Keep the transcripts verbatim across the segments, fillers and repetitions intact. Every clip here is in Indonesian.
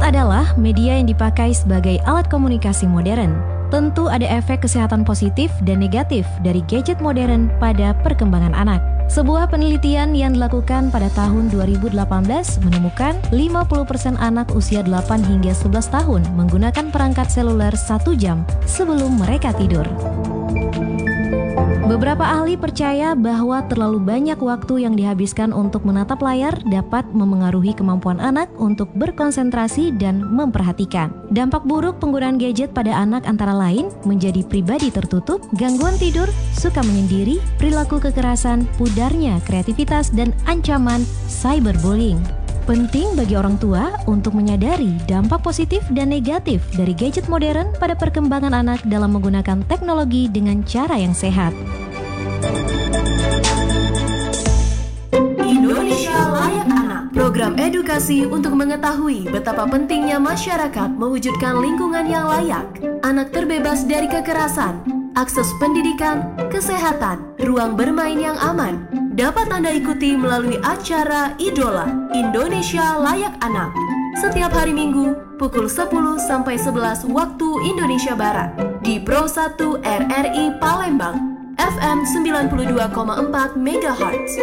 adalah media yang dipakai sebagai alat komunikasi modern. Tentu ada efek kesehatan positif dan negatif dari gadget modern pada perkembangan anak. Sebuah penelitian yang dilakukan pada tahun dua ribu delapan belas menemukan lima puluh persen anak usia delapan hingga sebelas tahun menggunakan perangkat seluler satu jam sebelum mereka tidur. Beberapa ahli percaya bahwa terlalu banyak waktu yang dihabiskan untuk menatap layar dapat memengaruhi kemampuan anak untuk berkonsentrasi dan memperhatikan. Dampak buruk penggunaan gadget pada anak antara lain menjadi pribadi tertutup, gangguan tidur, suka menyendiri, perilaku kekerasan, pudarnya kreativitas, dan ancaman cyberbullying. Penting bagi orang tua untuk menyadari dampak positif dan negatif dari gadget modern pada perkembangan anak dalam menggunakan teknologi dengan cara yang sehat. Indonesia Layak Anak, program edukasi untuk mengetahui betapa pentingnya masyarakat mewujudkan lingkungan yang layak, anak terbebas dari kekerasan, akses pendidikan, kesehatan, ruang bermain yang aman. Dapat Anda ikuti melalui acara Idola Indonesia Layak Anak setiap hari Minggu pukul sepuluh sampai sebelas waktu Indonesia Barat di Pro satu R R I Palembang F M sembilan puluh dua koma empat megahertz.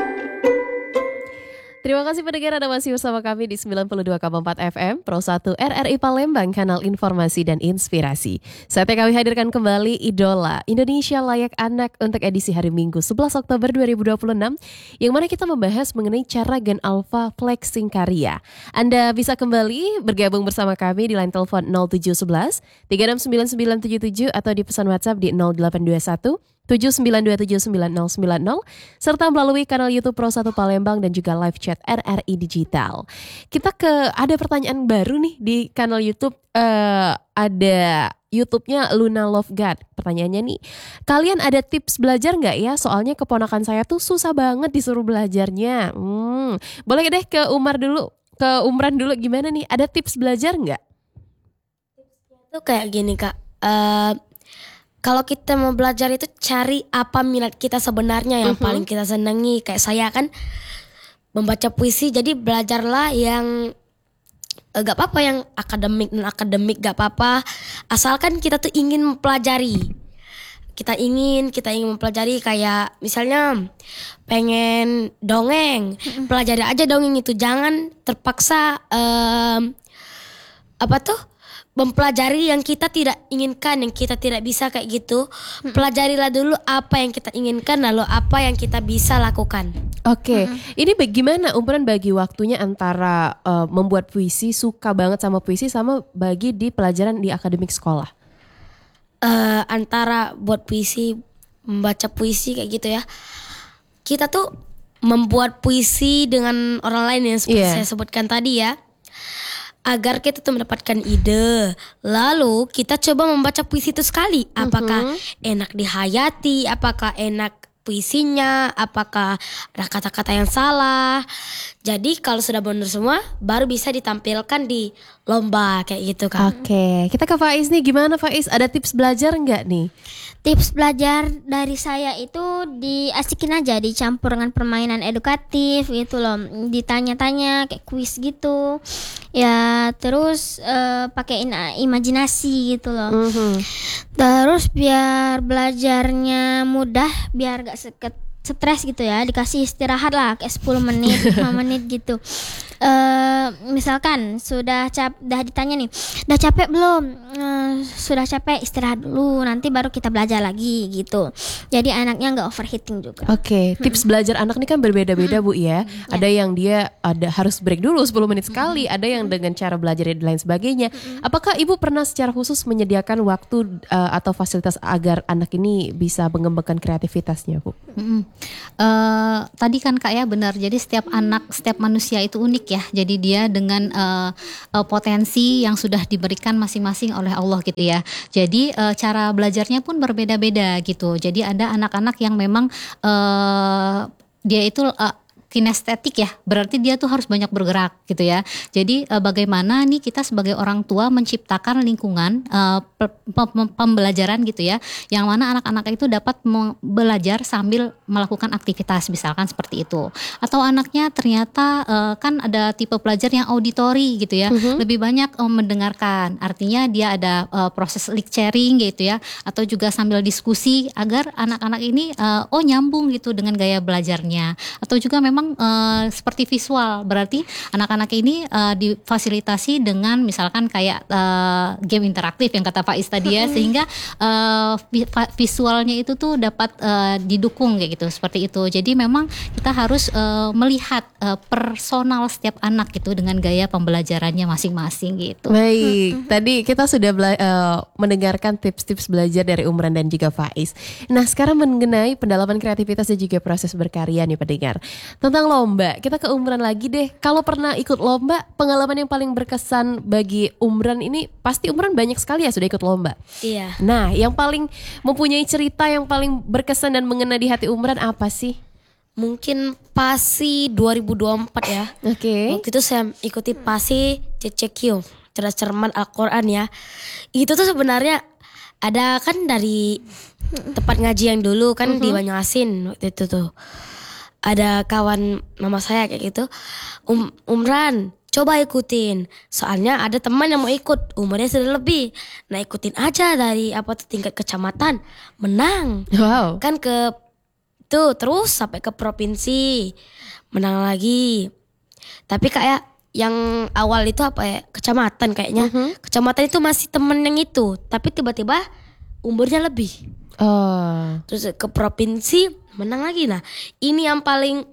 Terima kasih pendengar, Anda masih bersama kami di sembilan puluh dua koma empat F M Pro satu R R I Palembang, kanal informasi dan inspirasi. Saatnya kami hadirkan kembali Idola Indonesia Layak Anak untuk edisi hari Minggu sebelas Oktober dua ribu dua puluh enam, yang mana kita membahas mengenai cara Gen Alpha flexing karya. Anda bisa kembali bergabung bersama kami di line telepon nol tujuh satu satu tiga enam sembilan sembilan tujuh tujuh atau di pesan WhatsApp di nol delapan dua satu tujuh sembilan dua tujuh sembilan nol sembilan nol serta melalui kanal YouTube Pro satu Palembang dan juga live chat R R I Digital. Kita ke ada pertanyaan baru nih di kanal YouTube, uh, ada YouTube-nya Luna Love God. Pertanyaannya nih, kalian ada tips belajar nggak ya? Soalnya keponakan saya tuh susah banget disuruh belajarnya. Hmm, boleh deh ke Umar dulu, ke Umran dulu, gimana nih? Ada tips belajar nggak? Itu kayak gini kak. Uh, Kalau kita mau belajar itu cari apa minat kita sebenarnya yang uh-huh. paling kita senangi. Kayak saya kan membaca puisi, jadi belajarlah yang uh, gak apa-apa, yang akademik non akademik gak apa-apa, asalkan kita tuh ingin mempelajari. Kita ingin kita ingin mempelajari, kayak misalnya pengen dongeng, uh-huh. pelajari aja dongeng itu, jangan terpaksa um, apa tuh mempelajari yang kita tidak inginkan, yang kita tidak bisa kayak gitu. Hmm. Pelajarilah dulu apa yang kita inginkan, lalu apa yang kita bisa lakukan. Oke, okay. hmm. Ini bagaimana Umran bagi waktunya antara uh, membuat puisi, suka banget sama puisi, sama bagi di pelajaran di akademik sekolah? Uh, antara buat puisi, membaca puisi kayak gitu ya. Kita tuh membuat puisi dengan orang lain yang seperti yeah. saya sebutkan tadi ya. Agar kita tuh mendapatkan ide, lalu kita coba membaca puisi itu sekali. Apakah mm-hmm. enak dihayati, apakah enak puisinya, apakah ada kata-kata yang salah. Jadi kalau sudah benar semua, baru bisa ditampilkan di lomba kayak gitu kan. Oke, okay. Kita ke Faiz nih, gimana Faiz? Ada tips belajar nggak nih? Tips belajar dari saya itu diasikin aja, dicampur dengan permainan edukatif gitu loh. Ditanya-tanya kayak kuis gitu. Ya terus uh, pakein imajinasi gitu loh. Mm-hmm. Terus biar belajarnya mudah, biar gak seket stres gitu ya, dikasih istirahat lah kayak sepuluh menit, lima menit gitu. Uh, misalkan sudah cap, dah ditanya nih, udah capek belum? Uh, sudah capek, istirahat dulu, nanti baru kita belajar lagi gitu. Jadi anaknya nggak overheating juga. Oke, okay. Tips hmm. belajar anak ini kan berbeda-beda hmm. Bu ya. Hmm. Ada yang dia ada harus break dulu sepuluh menit sekali, hmm. ada yang dengan cara belajar dan lain sebagainya. Hmm. Apakah Ibu pernah secara khusus menyediakan waktu uh, atau fasilitas agar anak ini bisa mengembangkan kreativitasnya, Bu? Hmm. Uh, tadi kan Kak ya benar. Jadi setiap anak, setiap manusia itu unik ya. Jadi dia dengan uh, uh, potensi yang sudah diberikan masing-masing oleh Allah gitu ya. Jadi uh, cara belajarnya pun berbeda-beda gitu. Jadi ada anak-anak yang memang uh, dia itu uh, kinestetik ya, berarti dia tuh harus banyak bergerak gitu ya. Jadi uh, bagaimana nih kita sebagai orang tua menciptakan lingkungan uh, pe- pe- pembelajaran gitu ya, yang mana anak-anak itu dapat belajar sambil melakukan aktivitas misalkan seperti itu. Atau anaknya ternyata uh, kan ada tipe pelajar yang auditori gitu ya, uh-huh. lebih banyak uh, mendengarkan. Artinya dia ada uh, proses lecturing gitu ya, atau juga sambil diskusi agar anak-anak ini uh, oh nyambung gitu dengan gaya belajarnya. Atau juga memang uh, seperti visual, berarti anak-anak ini uh, difasilitasi dengan misalkan kayak uh, game interaktif yang kata Faiz tadi ya, sehingga uh, visualnya itu tuh dapat uh, didukung kayak gitu, seperti itu. Jadi memang kita harus uh, melihat uh, personal setiap anak gitu dengan gaya pembelajarannya masing-masing gitu. Baik, tadi kita sudah bela- uh, mendengarkan tips-tips belajar dari Umran dan juga Faiz. Nah, sekarang mengenai pendalaman kreativitas dan juga proses berkarya nih pendengar. Tentang lomba, kita ke Umran lagi deh. Kalau pernah ikut lomba, pengalaman yang paling berkesan bagi Umran ini, pasti Umran banyak sekali ya sudah ikut lomba. Iya. Nah, yang paling mempunyai cerita yang paling berkesan dan mengena di hati Umran apa sih? Mungkin PASI dua ribu dua puluh empat ya. Oke. Okay. Waktu itu saya ikuti PASI C C Q, Cerdas Cermat Al-Quran ya. Itu tuh sebenarnya ada kan dari tempat ngaji yang dulu kan uh-huh. di Banyuasin waktu itu tuh. Ada kawan mama saya kayak gitu, um, Umran coba ikutin, soalnya ada teman yang mau ikut, umurnya sudah lebih. Nah ikutin aja dari apa tuh tingkat kecamatan, menang. Wow. Kan ke tuh terus sampai ke provinsi, menang lagi. Tapi kayak yang awal itu apa ya, kecamatan kayaknya. Uh-huh. Kecamatan itu masih temen yang itu, tapi tiba-tiba umurnya lebih. Oh. Terus ke provinsi menang lagi. Nah ini yang paling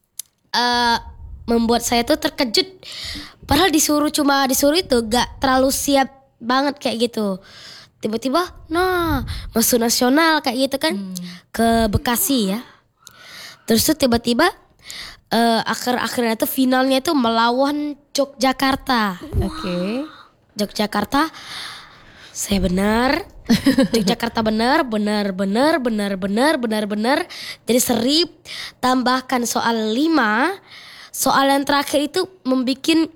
uh, membuat saya tuh terkejut. Padahal disuruh cuma disuruh itu gak terlalu siap banget kayak gitu. Tiba-tiba nah masuk nasional kayak gitu kan. hmm. Ke Bekasi ya. Terus tuh tiba-tiba uh, akhir-akhirnya tuh finalnya tuh melawan Yogyakarta. Oke. Okay. Yogyakarta saya benar. Yogyakarta benar, benar, benar, benar, benar, benar, benar. Jadi serip, tambahkan soal lima. Soal yang terakhir itu membikin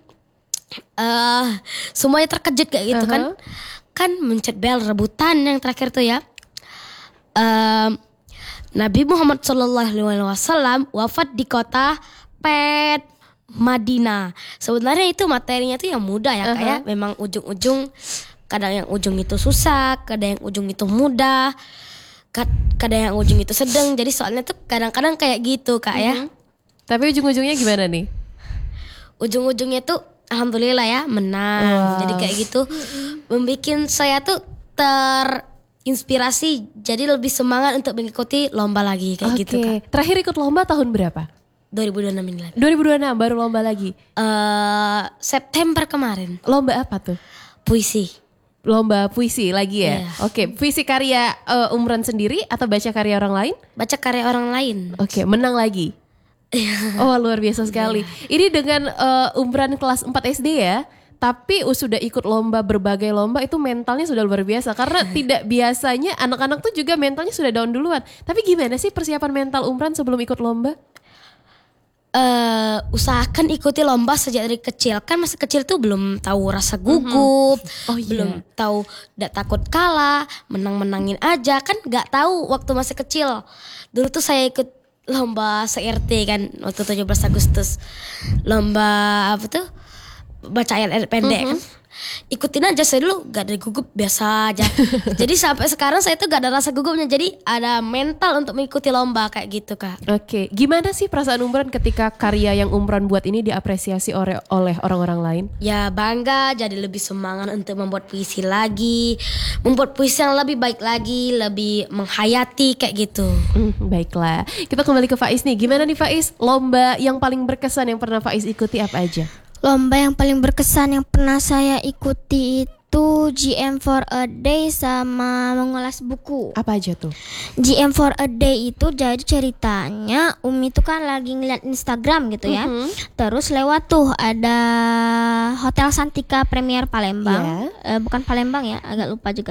uh, semuanya terkejut kayak gitu uh-huh. kan. Kan mencet bel rebutan yang terakhir tuh ya. Uh, Nabi Muhammad shallallahu alaihi wasallam wafat di kota Pet Madinah. Sebenarnya itu materinya tuh yang mudah ya, uh-huh. kayak memang ujung-ujung. Kadang yang ujung itu susah, kadang yang ujung itu mudah, kadang yang ujung itu sedang. Jadi soalnya tuh kadang-kadang kayak gitu kak ya. Mm-hmm. Tapi ujung-ujungnya gimana nih? Ujung-ujungnya tuh alhamdulillah ya menang. Wow. Jadi kayak gitu membikin saya tuh terinspirasi, jadi lebih semangat untuk mengikuti lomba lagi kayak okay. gitu kak. Terakhir ikut lomba tahun berapa? dua ribu dua puluh enam ini lagi. dua ribu dua puluh enam baru lomba lagi? Uh, September kemarin. Lomba apa tuh? Puisi. Lomba puisi lagi ya? Yeah. Oke, okay. Puisi karya uh, Umran sendiri atau baca karya orang lain? Baca karya orang lain. Oke, okay. Menang lagi? Oh luar biasa sekali. Yeah. Ini dengan uh, Umran kelas empat S D ya? Tapi sudah ikut lomba, berbagai lomba, itu mentalnya sudah luar biasa. Karena tidak biasanya anak-anak tuh juga mentalnya sudah down duluan. Tapi gimana sih persiapan mental Umran sebelum ikut lomba? Uh, usahakan ikuti lomba sejak dari kecil. Kan masih kecil tuh belum tahu rasa gugup, mm-hmm. oh, belum yeah. tahu tidak takut kalah, menang-menangin aja. Kan gak tahu waktu masih kecil. Dulu tuh saya ikut lomba se R T kan waktu tujuh belas Agustus. Lomba apa tuh? Baca ayat-ayat pendek mm-hmm. kan. Ikutin aja, saya dulu gak ada gugup, biasa aja. Jadi sampai sekarang saya tuh gak ada rasa gugupnya. Jadi ada mental untuk mengikuti lomba kayak gitu kak. Oke, okay. Gimana sih perasaan Umran ketika karya yang Umran buat ini diapresiasi oleh, oleh orang-orang lain? Ya bangga, jadi lebih semangat untuk membuat puisi lagi, membuat puisi yang lebih baik lagi, lebih menghayati kayak gitu. Hmm, baiklah, kita kembali ke Faiz nih. Gimana nih Faiz, lomba yang paling berkesan yang pernah Faiz ikuti apa aja? Lomba yang paling berkesan yang pernah saya ikuti itu G M for a Day sama mengulas buku. Apa aja tuh? G M for a Day itu jadi ceritanya Umi tuh kan lagi ngeliat Instagram gitu ya. Uh-huh. Terus lewat tuh ada Hotel Santika Premier Palembang. Yeah. Eh, bukan Palembang ya, agak lupa juga.